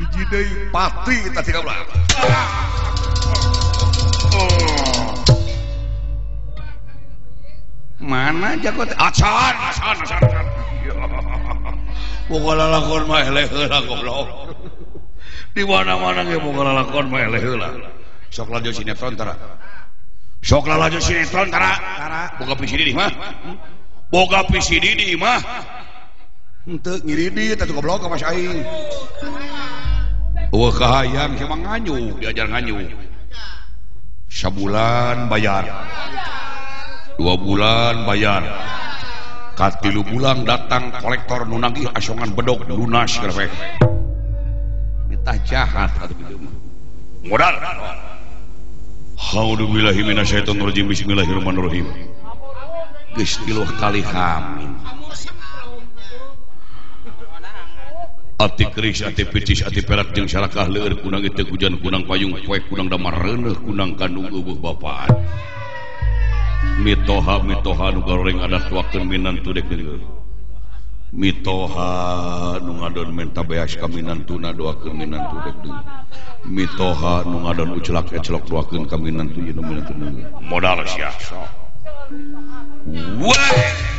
hiji deui pati eta 13. Mana jago acan. Boga lalakon mah eleh heula goblok. Di mana-mana ge boga lalakon mah eleh heula. Sok lanjut sinetron tara. Sok lanjut sinetron tara. Boga PCD di mah. Boga PCD di mah. Henteu ngiridi eta goblok ka Mas aing. Eueuh kahayang sama nganyu, diajar nganyu. Sabulan bayar. 2 bulan bayar. Katilu bulan datang kolektor nu nagih asongan bedog lunas grefek. Ditah jahat atuh kitu mah. Modal. A'udzubillahi minasyaitonir rajim. Bismillahirrahmanirrahim. Geus 3 kali hamil. Ati keris, ati picis, ati perak jeung sarakah leueur kunang teu hujan kunang payung poek kunang damar reuneuh kunang kandung eueuh bapaan. Mitoha nu goreng adat wakeun minantu dek deuleur. Mitoha nu ngadon menta beas ka minantuna doakeun minantu dek deuleur. Mitoha nu ngadon ucelak ecelok doakeun ka minantu ieu minantu deuleur. Modal sia. Wah.